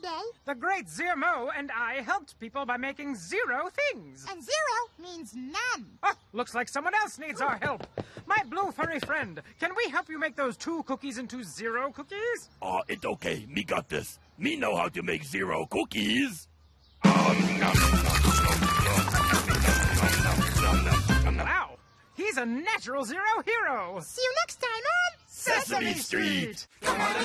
today. The great Zermo and I helped people by making 0 things. And 0 means none. Oh, looks like someone else needs our help. My blue furry friend, can we help you make those 2 cookies into 0 cookies? It's okay. Me got this. Me know how to make 0 cookies. Wow, he's a natural 0 hero. See you next time on Sesame Street. Come on.